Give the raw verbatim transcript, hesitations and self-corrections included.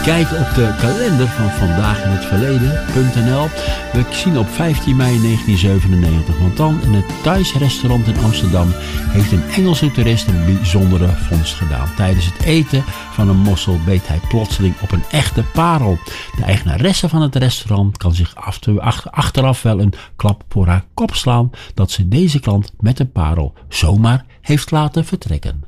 kijken op de kalender van Vandaag in het Verleden punt n l. We zien op vijftien mei negentien zevenennegentig, want dan in het Thais restaurant in Amsterdam heeft een Engelse toerist een bijzondere vondst gedaan. Tijdens het eten van een mossel beet hij plotseling op een echte parel. De eigenaresse van het restaurant kan zich achteraf wel een klap voor haar kop slaan dat ze deze klant met de parel zomaar heeft laten vertrekken.